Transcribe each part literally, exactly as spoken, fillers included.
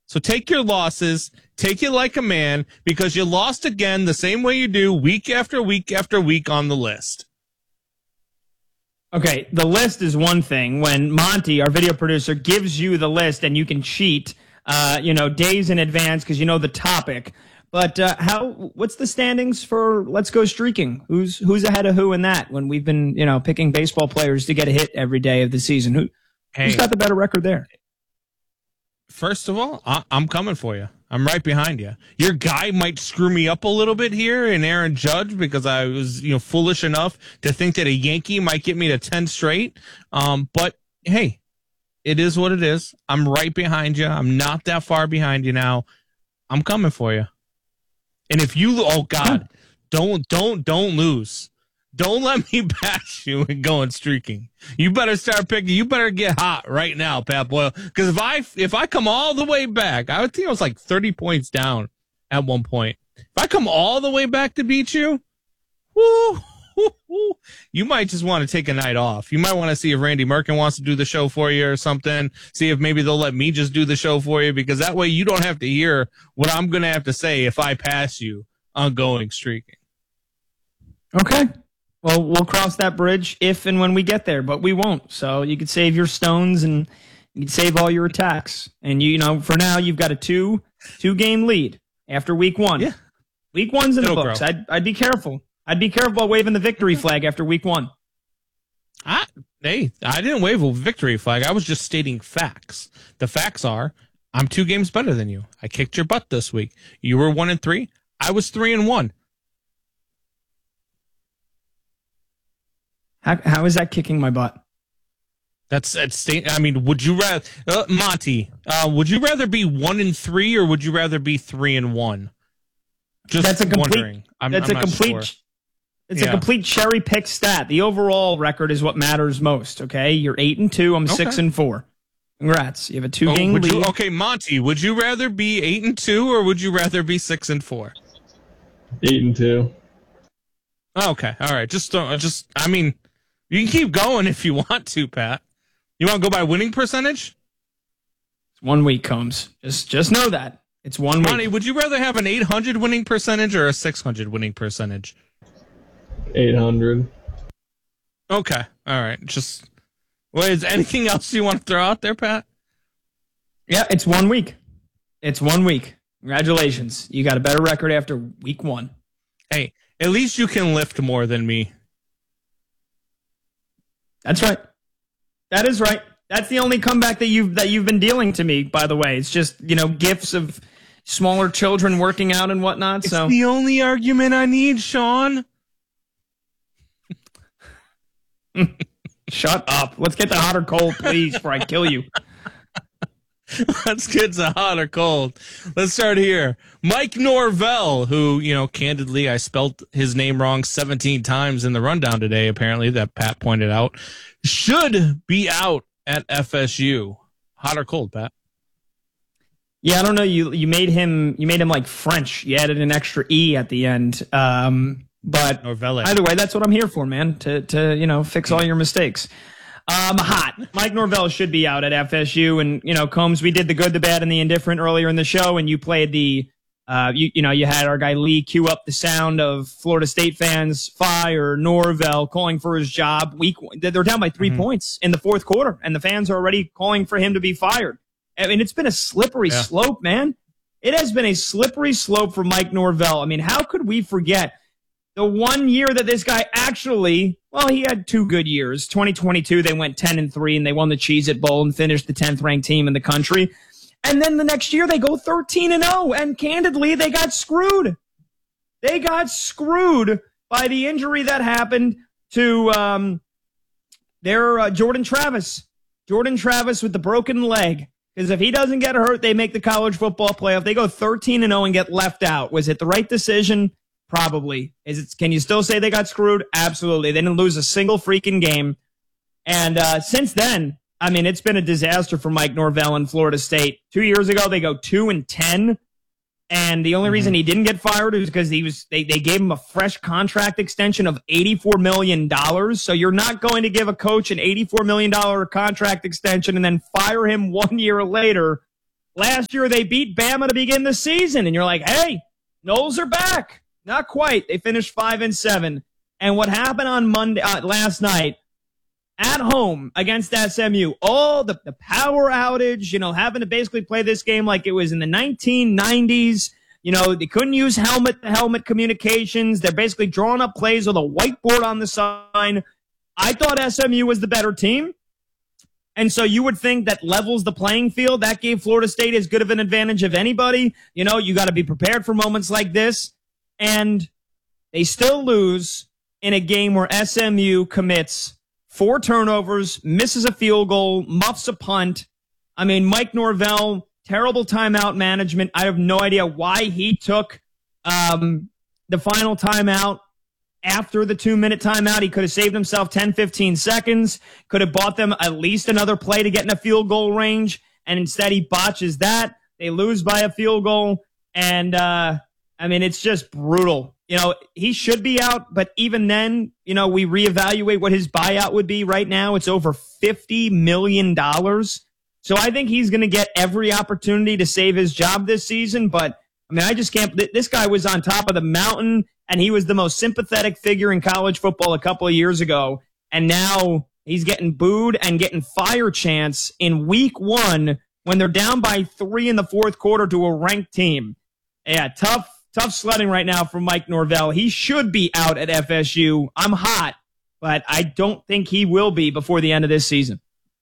So take your losses, take it like a man, because you lost again the same way you do week after week after week on the list. Okay, the list is one thing. When Monty, our video producer, gives you the list and you can cheat, uh, you know, days in advance because you know the topic. But uh, how? What's the standings for Let's Go Streaking? Who's who's ahead of who in that? When we've been, you know, picking baseball players to get a hit every day of the season, who hey, who's got the better record there? First of all, I- I'm coming for you. I'm right behind you. Your guy might screw me up a little bit here in Aaron Judge because I was, you know, foolish enough to think that a Yankee might get me to ten straight. Um, but hey, it is what it is. I'm right behind you. I'm not that far behind you now. I'm coming for you. And if you, oh God, don't, don't, don't lose. Don't let me pass you and going streaking. You better start picking. You better get hot right now, Pat Boyle. Because if I if I come all the way back, I would think I was like thirty points down at one point. If I come all the way back to beat you, woo, woo, woo, you might just want to take a night off. You might want to see if Randy Merkin wants to do the show for you or something. See if maybe they'll let me just do the show for you, because that way you don't have to hear what I'm going to have to say if I pass you on going streaking. Okay. Well, we'll cross that bridge if and when we get there, but we won't. So you could save your stones and you could save all your attacks. And, you, you know, for now, you've got a two two game lead after week one. Yeah. Week one's in the It'll books. grow. I'd, I'd be careful. I'd be careful about waving the victory flag after week one. I, hey, I didn't wave a victory flag. I was just stating facts. The facts are I'm two games better than you. I kicked your butt this week. You were one and three. I was three and one. How, how is that kicking my butt? That's that's. I mean, would you rather, uh, Monty? Uh, would you rather be one and three, or would you rather be three and one? Just that's a complete. wondering. I'm, that's I'm a not complete. Sure. It's Yeah. a complete cherry pick stat. The overall record is what matters most. Okay, you're eight and two. I'm Okay. six and four. Congrats. You have a two Oh, game would lead. you, okay, Monty. Would you rather be eight and two, or would you rather be six and four? Eight and two. Okay, all right. Just, uh, just. I mean, you can keep going if you want to, Pat. You want to go by winning percentage? It's one week, Combs. Just just know that. It's one week. Monty, would you rather have an eight hundred winning percentage or a six hundred winning percentage? Eight hundred. Okay, all right. Just, well, is anything else you want to throw out there, Pat? Yeah, it's one week. It's one week. Congratulations. You got a better record after week one. Hey, at least you can lift more than me. That's right. That is right. That's the only comeback that you've that you've been dealing to me, by the way. It's just, you know, gifts of smaller children working out and whatnot. It's so the only argument I need, Sean. Shut up. Let's get the hot or cold, please, before I kill you. Let's get to hot or cold. Let's start here. Mike Norvell, who, you know, candidly, I spelled his name wrong seventeen times in the rundown today, apparently, that Pat pointed out, should be out at F S U. Hot or cold, Pat? Yeah, I don't know. You you made him you made him like French. You added an extra E at the end. Um, but Norvell. Either way, that's what I'm here for, man. To to you know fix all your mistakes. Um, hot. Mike Norvell should be out at F S U, and you know Combs. We did the good, the bad, and the indifferent earlier in the show, and you played the. Uh, you you know you had our guy Lee cue up the sound of Florida State fans fire Norvell calling for his job. Week they're down by three mm-hmm. points in the fourth quarter, and the fans are already calling for him to be fired. I mean, it's been a slippery yeah. slope, man. It has been a slippery slope for Mike Norvell. I mean, how could we forget the one year that this guy actually, well, he had two good years. twenty twenty-two, they went ten and three, and they won the Cheez-It Bowl and finished the tenth ranked team in the country. And then the next year, they go thirteen and oh, and candidly, they got screwed. They got screwed by the injury that happened to um, their uh, Jordan Travis. Jordan Travis with the broken leg. Because if he doesn't get hurt, they make the college football playoff. They go thirteen and oh and get left out. Was it the right decision? Probably. Is it? Can you still say they got screwed? Absolutely. They didn't lose a single freaking game. And uh, since then, I mean, it's been a disaster for Mike Norvell in Florida State. Two years ago, they go two and ten. And the only mm-hmm. reason he didn't get fired is because he was they, they gave him a fresh contract extension of eighty-four million dollars. So you're not going to give a coach an eighty-four million dollars contract extension and then fire him one year later last year they beat Bama to begin the season, and you're like, hey, Noles are back. Not quite. They finished five and seven. And what happened on Monday, uh, last night, at home against S M U, all the, the power outage, you know, having to basically play this game like it was in the nineteen nineties. You know, they couldn't use helmet-to-helmet communications. They're basically drawing up plays with a whiteboard on the sign. I thought S M U was the better team. And so you would think that levels the playing field. That gave Florida State as good of an advantage of anybody. You know, you got to be prepared for moments like this. And they still lose in a game where S M U commits four turnovers, misses a field goal, muffs a punt. I mean, Mike Norvell, terrible timeout management. I have no idea why he took um, the final timeout after the two-minute timeout. He could have saved himself ten, fifteen seconds, could have bought them at least another play to get in a field goal range, and instead he botches that. They lose by a field goal, and, uh, I mean, it's just brutal. You know, he should be out, but even then, you know, we reevaluate what his buyout would be right now. It's over fifty million dollars. So I think he's going to get every opportunity to save his job this season. But, I mean, I just can't. This guy was on top of the mountain, and he was the most sympathetic figure in college football a couple of years ago. And now he's getting booed and getting fire chants in week one when they're down by three in the fourth quarter to a ranked team. Yeah, tough. Tough sledding right now for Mike Norvell. He should be out at F S U. I'm hot, but I don't think he will be before the end of this season.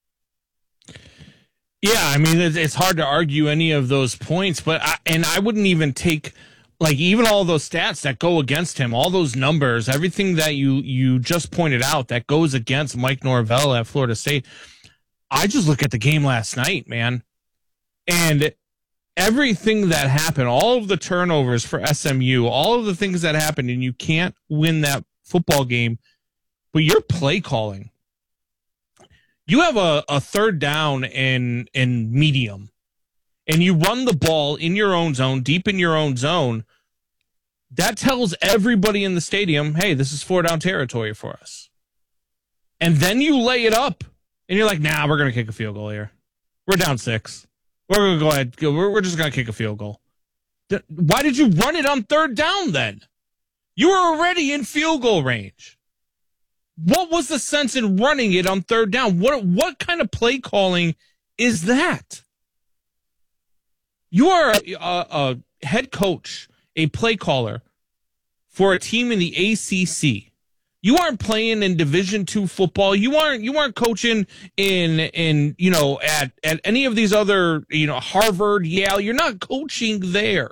Yeah, I mean, it's hard to argue any of those points, but I, and I wouldn't even take, like, even all those stats that go against him, all those numbers, everything that you, you just pointed out that goes against Mike Norvell at Florida State. I just look at the game last night, man, and everything that happened, all of the turnovers for S M U, all of the things that happened, and you can't win that football game, but you're play calling. You have a, a third down in, in medium, and you run the ball in your own zone, deep in your own zone. That tells everybody in the stadium, hey, this is four down territory for us. And then you lay it up, and you're like, nah, we're going to kick a field goal here. We're down six. We're going to go ahead. We're, we're just going to kick a field goal. Why did you run it on third down then? You were already in field goal range. What was the sense in running it on third down? What, what kind of play calling is that? You are a, a, a head coach, a play caller for a team in the A C C. You aren't playing in Division two football. You aren't you aren't coaching in in you know at at any of these other, you know, Harvard, Yale. You're not coaching there.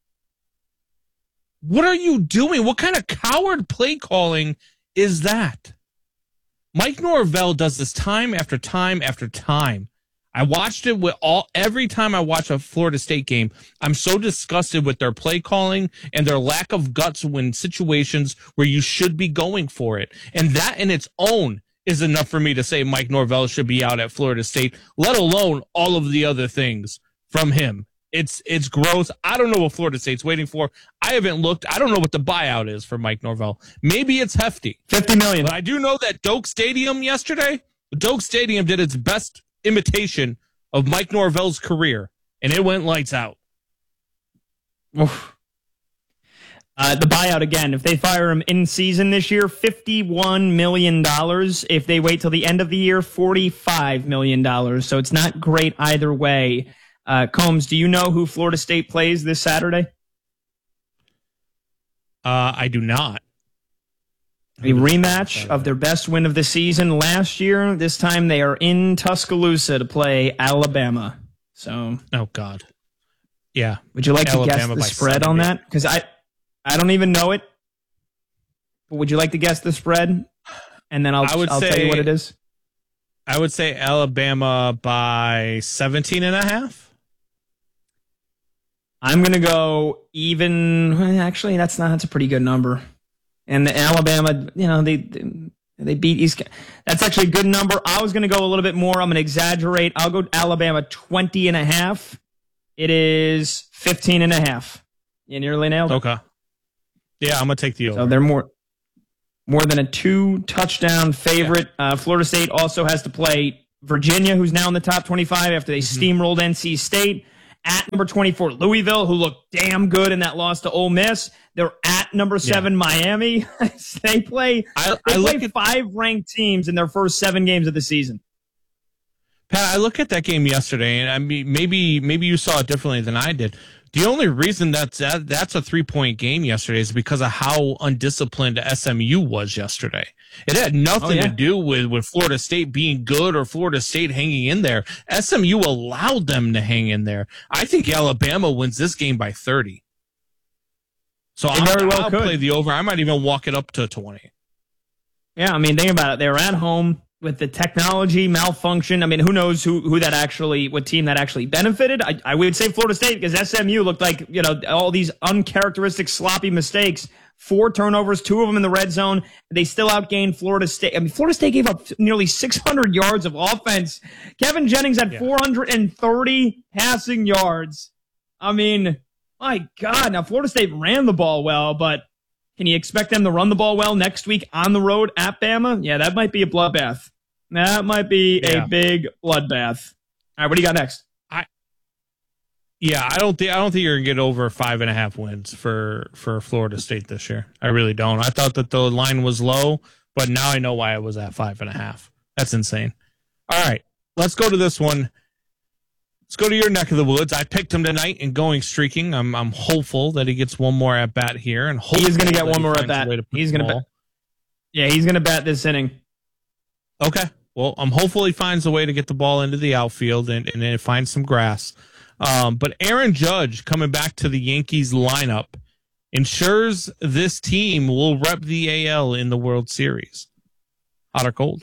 What are you doing? What kind of coward play calling is that? Mike Norvell does this time after time after time. I watched it with all every time I watch a Florida State game. I'm so disgusted with their play calling and their lack of guts when situations where you should be going for it. And that in its own is enough for me to say Mike Norvell should be out at Florida State, let alone all of the other things from him. It's it's gross. I don't know what Florida State's waiting for. I haven't looked. I don't know what the buyout is for Mike Norvell. Maybe it's hefty. fifty million dollars. But I do know that Doak Stadium yesterday, Doak Stadium did its best imitation of Mike Norvell's career, and it went lights out. Oof. Uh, the buyout again, if they fire him in season this year, fifty-one million dollars. If they wait till the end of the year, forty-five million dollars. So it's not great either way. Uh, Combs, do you know who Florida State plays this Saturday? Uh, I do not. A rematch of their best win of the season last year. This time they are in Tuscaloosa to play Alabama. So, oh God, yeah. Would you like Alabama to guess the spread on that? Because I, I don't even know it. But would you like to guess the spread? And then I'll, I would I'll say, tell you what it is. I would say Alabama by seventeen and a half. I'm going to go even. Well, actually, that's not. That's a pretty good number. And the Alabama, you know, they they beat East. That's actually a good number. I was going to go a little bit more. I'm going to exaggerate. I'll go Alabama twenty and a half. It is fifteen and a half. You nearly nailed it. Okay. Yeah, I'm going to take the over. So they're more more than a two touchdown favorite. Yeah. Uh, Florida State also has to play Virginia, who's now in the top twenty-five after they mm-hmm. steamrolled N C State. at number twenty-four, Louisville, who looked damn good in that loss to Ole Miss. They're at number seven, yeah. Miami. they play, I, they I play look at, five ranked teams in their first seven games of the season. Pat, I look at that game yesterday, and I mean, maybe maybe you saw it differently than I did. The only reason that's that, that's a three-point game yesterday is because of how undisciplined S M U was yesterday. It had nothing oh, yeah. to do with, with Florida State being good or Florida State hanging in there. S M U allowed them to hang in there. I think Alabama wins this game by thirty. So I very well I'll could. play the over. I might even walk it up to twenty. Yeah, I mean, think about it. They were at home with the technology malfunction. I mean, who knows who, who that actually, what team that actually benefited? I, I would say Florida State because S M U looked like, you know, all these uncharacteristic sloppy mistakes. Four turnovers, two of them in the red zone. They still outgained Florida State. I mean, Florida State gave up nearly six hundred yards of offense. Kevin Jennings had yeah. four hundred thirty passing yards. I mean, my God. Now, Florida State ran the ball well, but can you expect them to run the ball well next week on the road at Bama? Yeah, that might be a bloodbath. That might be yeah. a big bloodbath. All right, what do you got next? I yeah, I don't think I don't think you're gonna get over five and a half wins for for Florida State this year. I really don't. I thought that the line was low, but now I know why it was at five and a half. That's insane. All right, let's go to this one. Let's go to your neck of the woods. I picked him tonight and going streaking. I'm I'm hopeful that he gets one more at bat here, and he's going to get one more at bat. He's going to bat. Yeah, he's going to bat this inning. Okay. Well, I'm hopeful he finds a way to get the ball into the outfield and and, and find some grass. Um, but Aaron Judge coming back to the Yankees lineup ensures this team will rep the A L in the World Series. Hot or cold?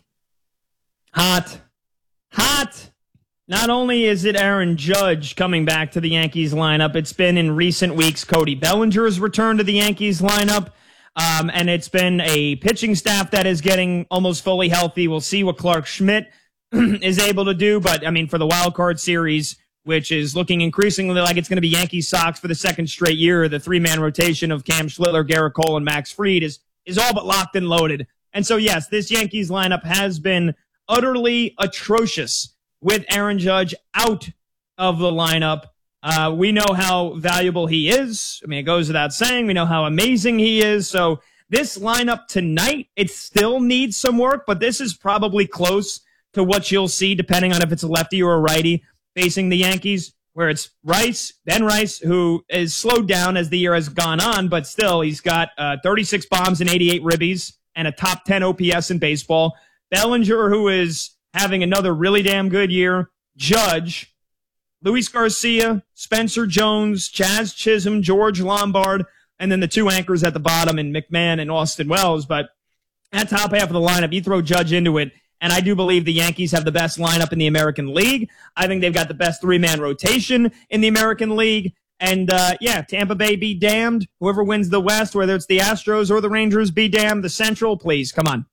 Hot. Hot. Not only is it Aaron Judge coming back to the Yankees lineup, it's been in recent weeks Cody Bellinger's return to the Yankees lineup, um, and it's been a pitching staff that is getting almost fully healthy. We'll see what Clark Schmidt is able to do, but I mean, for the wild card series, which is looking increasingly like it's going to be Yankees Sox for the second straight year, the three-man rotation of Cam Schlittler, Garrett Cole, and Max Fried is is all but locked and loaded. And so, yes, this Yankees lineup has been utterly atrocious with Aaron Judge out of the lineup. Uh, we know how valuable he is. I mean, it goes without saying. We know how amazing he is. So this lineup tonight, it still needs some work, but this is probably close to what you'll see, depending on if it's a lefty or a righty facing the Yankees, where it's Rice, Ben Rice, who is slowed down as the year has gone on, but still he's got uh, thirty-six bombs and eighty-eight ribbies and a top ten O P S in baseball. Bellinger, who is having another really damn good year. Judge, Luis Garcia, Spencer Jones, Chaz Chisholm, George Lombard, and then the two anchors at the bottom in McMahon and Austin Wells. But at top half of the lineup, you throw Judge into it, and I do believe the Yankees have the best lineup in the American League. I think they've got the best three-man rotation in the American League. And, uh, yeah, Tampa Bay be damned. Whoever wins the West, whether it's the Astros or the Rangers, be damned. The Central, please, come on.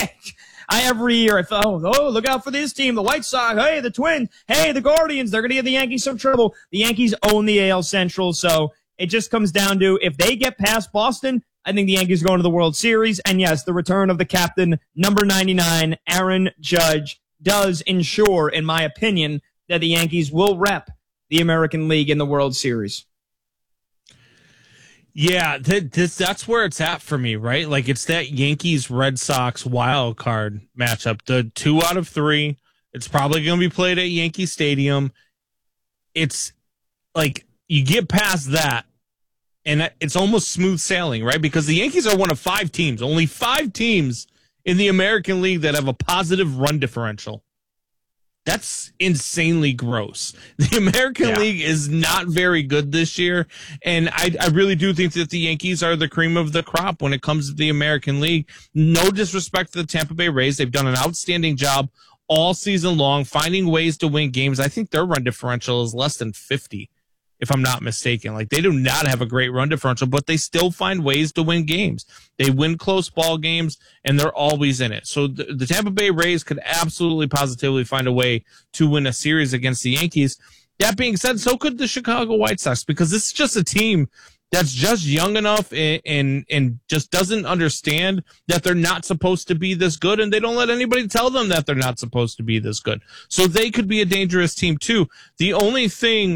I every year I thought, oh, oh, look out for this team, the White Sox, hey, the Twins, hey, the Guardians, they're going to give the Yankees some trouble. The Yankees own the A L Central, so it just comes down to if they get past Boston, I think the Yankees are going to the World Series. And yes, the return of the captain, number ninety-nine, Aaron Judge, does ensure, in my opinion, that the Yankees will rep the American League in the World Series. Yeah, th- this, that's where it's at for me, right? Like, it's that Yankees-Red Sox wild card matchup. The two out of three, it's probably going to be played at Yankee Stadium. It's like, you get past that, and it's almost smooth sailing, right? Because the Yankees are one of five teams, only five teams in the American League that have a positive run differential. That's insanely gross. The American yeah. League is not very good this year, and I, I really do think that the Yankees are the cream of the crop when it comes to the American League. No disrespect to the Tampa Bay Rays. They've done an outstanding job all season long finding ways to win games. I think their run differential is less than fifty, if I'm not mistaken. Like, they do not have a great run differential, but they still find ways to win games. They win close ball games, and they're always in it. So the, the Tampa Bay Rays could absolutely positively find a way to win a series against the Yankees. That being said, so could the Chicago White Sox, because this is just a team that's just young enough and, and, and just doesn't understand that they're not supposed to be this good, and they don't let anybody tell them that they're not supposed to be this good. So they could be a dangerous team too. The only thing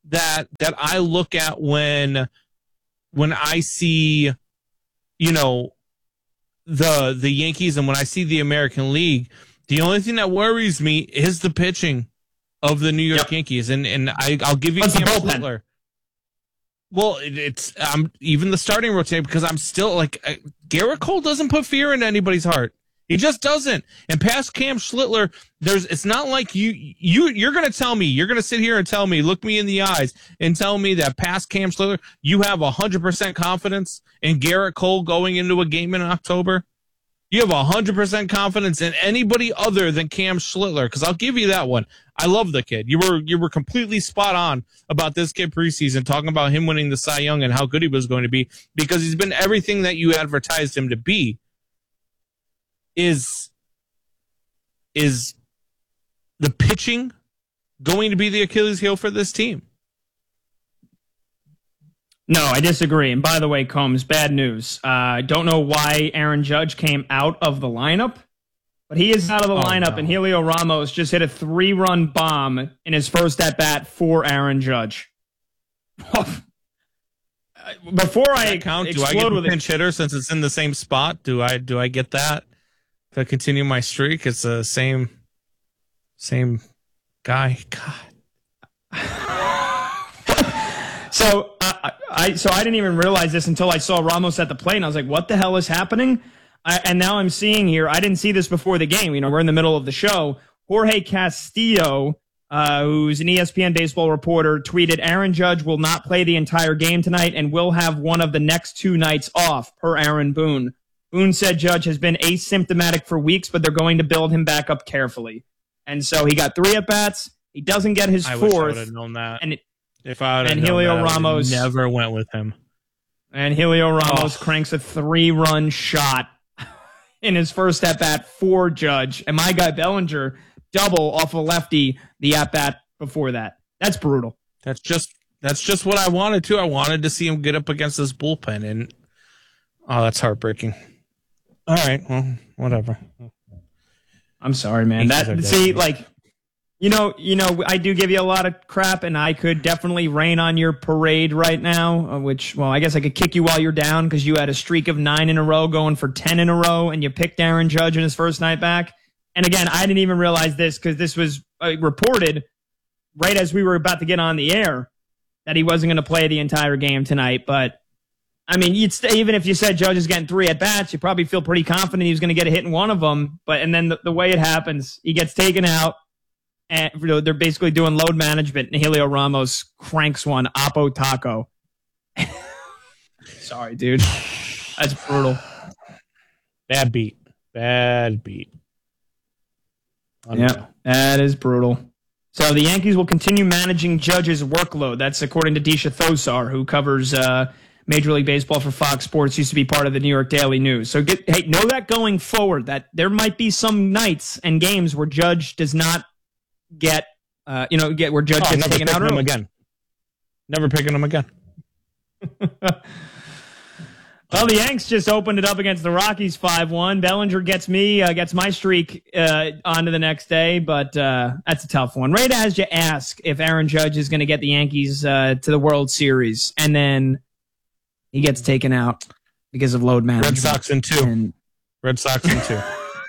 that that I look at when when I see, you know, the the Yankees and when I see the American League. The only thing that worries me is the pitching of the New York yep. Yankees, and and I, I'll give you Cam Schlittler. Well, it, it's um even the starting rotation because I'm still like uh, Garrett Cole doesn't put fear into anybody's heart. He just doesn't. And past Cam Schlittler, there's it's not like you you you're gonna tell me you're gonna sit here and tell me, look me in the eyes and tell me that past Cam Schlittler, you have a hundred percent confidence in Garrett Cole going into a game in October. You have a hundred percent confidence in anybody other than Cam Schlittler, because I'll give you that one. I love the kid. You were you were completely spot on about this kid preseason, talking about him winning the Cy Young and how good he was going to be, because he's been everything that you advertised him to be. Is is the pitching going to be the Achilles heel for this team? No, I disagree. And by the way, Combs, bad news. I uh, don't know why Aaron Judge came out of the lineup, but he is out of the oh, lineup, no. and Helio Ramos just hit a three-run bomb in his first at-bat for Aaron Judge. Before I count, do I get a pinch hitter since it's in the same spot? Do I do I get that to continue my streak? It's the same same guy. God. So uh, I so I didn't even realize this until I saw Ramos at the plate, and I was like, "What the hell is happening?" I, and now I'm seeing here. I didn't see this before the game. You know, we're in the middle of the show. Jorge Castillo, uh, who's an E S P N baseball reporter, tweeted, "Aaron Judge will not play the entire game tonight and will have one of the next two nights off." Per Aaron Boone. Boone said Judge has been asymptomatic for weeks, but they're going to build him back up carefully. And so he got three at bats. He doesn't get his I fourth. Wish I would have known that. And it, If I would have and Helio that, Ramos never went with him. And Helio Ramos oh. cranks a three-run shot in his first at-bat for Judge. And my guy Bellinger, double off a lefty the at-bat before that. That's brutal. That's just that's just what I wanted to. I wanted to see him get up against this bullpen, and oh, that's heartbreaking. All right, well, whatever. I'm sorry, man. That see, like, you know, you know, I do give you a lot of crap, and I could definitely rain on your parade right now. Which, well, I guess I could kick you while you're down because you had a streak of nine in a row, going for ten in a row, and you picked Aaron Judge in his first night back. And again, I didn't even realize this because this was uh, reported right as we were about to get on the air that he wasn't going to play the entire game tonight. But I mean, you'd stay, even if you said Judge is getting three at bats, you probably feel pretty confident he was going to get a hit in one of them. But and then the, the way it happens, he gets taken out, and you know, they're basically doing load management, and Helio Ramos cranks one, Oppo Taco. Sorry, dude, that's brutal. Bad beat, bad beat. Yeah, that is brutal. So the Yankees will continue managing Judge's workload. That's according to Disha Thosar, who covers uh, Major League Baseball for Fox Sports, used to be part of the New York Daily News. So get, hey, know that going forward, that there might be some nights and games where Judge does not get, uh, you know, get where Judge oh, gets taken out early. Him again. Never picking him again. Well, the Yanks just opened it up against the Rockies five one. Bellinger gets me, uh, gets my streak uh, on to the next day, but uh, that's a tough one. Right as you ask if Aaron Judge is going to get the Yankees uh, to the World Series, and then he gets taken out because of load management. Red Sox in two. And... Red Sox in two.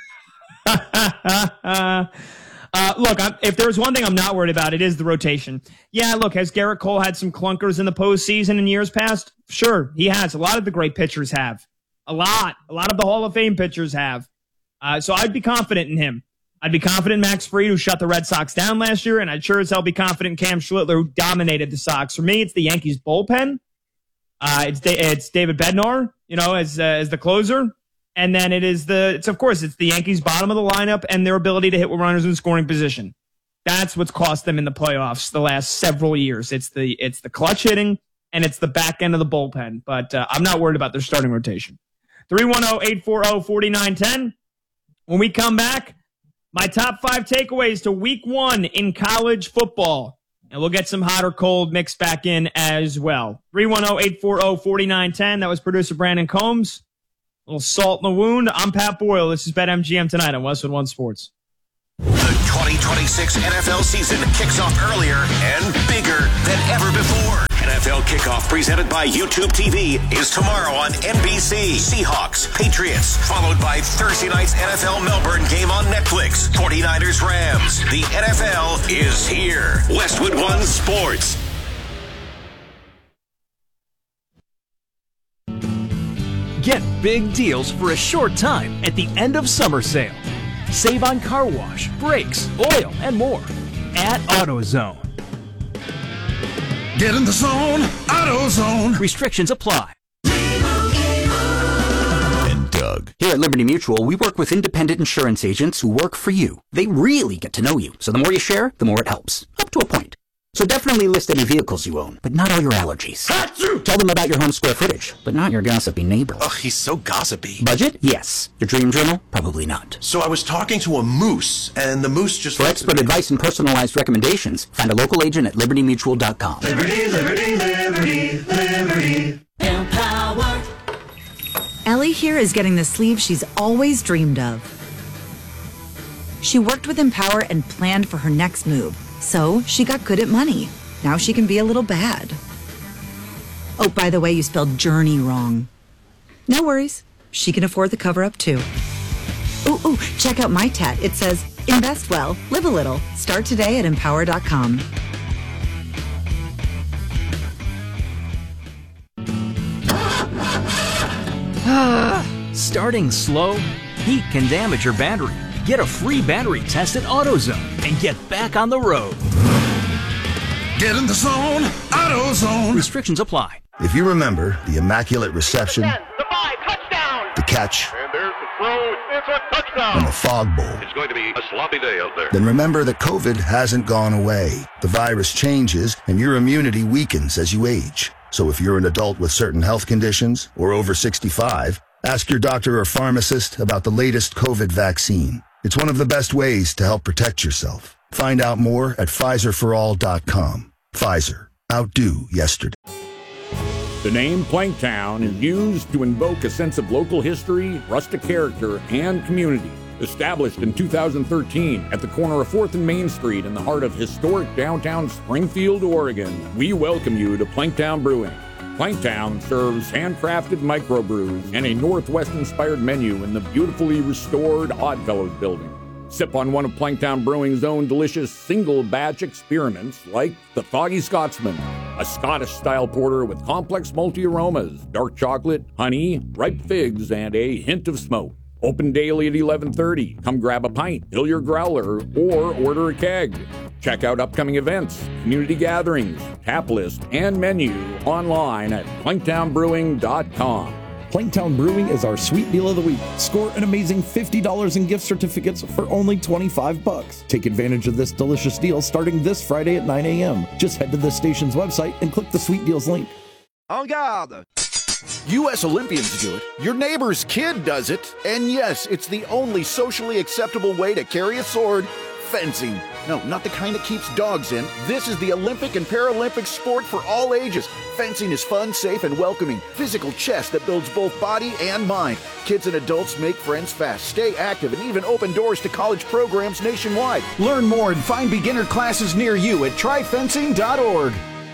Uh, look, I'm, if there's one thing I'm not worried about, it is the rotation. Yeah, look, has Garrett Cole had some clunkers in the postseason in years past? Sure, he has. A lot of the great pitchers have. A lot. A lot of the Hall of Fame pitchers have. Uh, so I'd be confident in him. I'd be confident in Max Fried, who shut the Red Sox down last year, and I'd sure as hell be confident in Cam Schlittler, who dominated the Sox. For me, it's the Yankees' bullpen. Uh, it's da- it's David Bednar, you know, as uh, as the closer. And then it is the, it's of course, it's the Yankees' bottom of the lineup and their ability to hit with runners in scoring position. That's what's cost them in the playoffs the last several years. It's the it's the clutch hitting and it's the back end of the bullpen. But uh, I'm not worried about their starting rotation. three one zero, eight four zero, four nine one zero. When we come back, my top five takeaways to week one in college football. And we'll get some hot or cold mixed back in as well. three one zero, eight four zero, four nine one zero. That was producer Brandon Combs. A little salt in the wound. I'm Pat Boyle. This is BetMGM tonight on Westwood One Sports. The twenty twenty-six N F L season kicks off earlier and bigger than ever before. N F L Kickoff, presented by YouTube T V, is tomorrow on N B C. Seahawks, Patriots, followed by Thursday night's N F L Melbourne game on Netflix. forty-niners, Rams. The N F L is here. Westwood One Sports. Get big deals for a short time at the end of summer sale. Save on car wash, brakes, oil, and more at AutoZone. Get in the zone, AutoZone. Restrictions apply. And Doug. Here at Liberty Mutual, we work with independent insurance agents who work for you. They really get to know you, so the more you share, the more it helps. Up to a point. So definitely list any vehicles you own, but not all your allergies. Achoo! Tell them about your home square footage, but not your gossipy neighbor. Ugh, he's so gossipy. Budget? Yes. Your dream journal? Probably not. So I was talking to a moose, and the moose just... For expert advice and personalized recommendations, find a local agent at liberty mutual dot com. Liberty, liberty, liberty, liberty. Empower. Ellie here is getting the sleeve she's always dreamed of. She worked with Empower and planned for her next move. So she got good at money. Now she can be a little bad. Oh, by the way, you spelled journey wrong. No worries. She can afford the cover-up too. Ooh, ooh, check out my tat. It says, invest well, live a little. Start today at empower dot com. Starting slow? Heat can damage your battery. Get a free battery test at AutoZone and get back on the road. Get in the zone, AutoZone. Restrictions apply. If you remember the immaculate reception, the five, touchdown. the catch, And there's the throw. It's a touchdown. and the fog bowl, It's going to be a sloppy day out there. then remember that COVID hasn't gone away. The virus changes and your immunity weakens as you age. So if you're an adult with certain health conditions or over sixty-five, ask your doctor or pharmacist about the latest COVID vaccine. It's one of the best ways to help protect yourself. Find out more at Pfizer for all dot com. Pfizer. Outdo yesterday. The name Planktown is used to invoke a sense of local history, rustic character, and community. Established in two thousand thirteen at the corner of fourth and Main Street in the heart of historic downtown Springfield, Oregon, we welcome you to Planktown Brewing. Planktown serves handcrafted microbrews and a Northwest-inspired menu in the beautifully restored Oddfellows building. Sip on one of Planktown Brewing's own delicious single-batch experiments like the Foggy Scotsman, a Scottish-style porter with complex multi-aromas, dark chocolate, honey, ripe figs, and a hint of smoke. Open daily at eleven thirty. Come grab a pint, fill your growler, or order a keg. Check out upcoming events, community gatherings, tap list, and menu online at planktown brewing dot com. Planktown Brewing is our sweet deal of the week. Score an amazing fifty dollars in gift certificates for only twenty-five bucks. Take advantage of this delicious deal starting this Friday at nine a.m. Just head to the station's website and click the Sweet Deals link. En garde! U S Olympians do it, your neighbor's kid does it, and yes, it's the only socially acceptable way to carry a sword, fencing. No, not the kind that keeps dogs in. This is the Olympic and Paralympic sport for all ages. Fencing is fun, safe, and welcoming. Physical chess that builds both body and mind. Kids and adults make friends fast, stay active, and even open doors to college programs nationwide. Learn more and find beginner classes near you at try fencing dot org.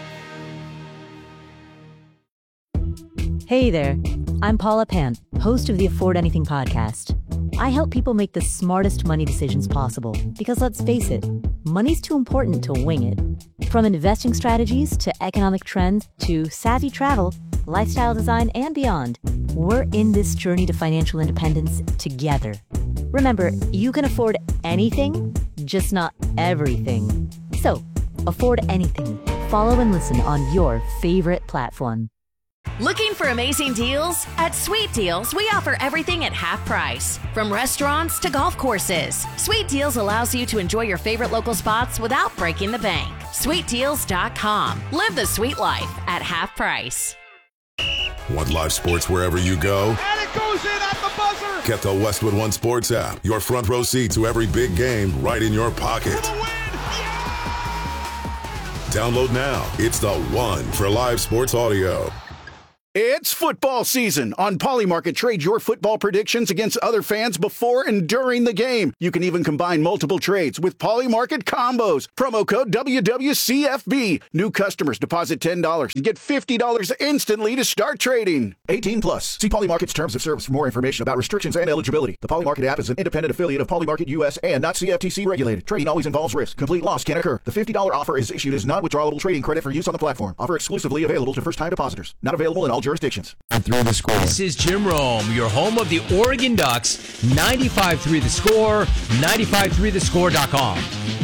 Hey there, I'm Paula Pant, host of the Afford Anything podcast. I help people make the smartest money decisions possible because, let's face it, money's too important to wing it. From investing strategies to economic trends to savvy travel, lifestyle design, and beyond, we're in this journey to financial independence together. Remember, you can afford anything, just not everything. So, afford anything. Follow and listen on your favorite platform. Looking for amazing deals? At Sweet Deals, we offer everything at half price. From restaurants to golf courses, Sweet Deals allows you to enjoy your favorite local spots without breaking the bank. sweet deals dot com. Live the sweet life at half price. Want live sports wherever you go? And it goes in at the buzzer. Get the Westwood One Sports app. Your front row seat to every big game right in your pocket. Download now. It's the one for live sports audio. It's football season. On Polymarket, trade your football predictions against other fans before and during the game. You can even combine multiple trades with Polymarket combos. Promo code W W C F B. New customers deposit ten dollars and get fifty dollars instantly to start trading. eighteen plus. See Polymarket's terms of service for more information about restrictions and eligibility. The Polymarket app is an independent affiliate of Polymarket U S and not C F T C regulated. Trading always involves risk. Complete loss can occur. The fifty dollars offer is issued as non-withdrawable trading credit for use on the platform. Offer exclusively available to first-time depositors. Not available in all jurisdictions. Through the score. This is Jim Rome, your home of the Oregon Ducks. ninety-five three The Score, ninety-five three the score dot com.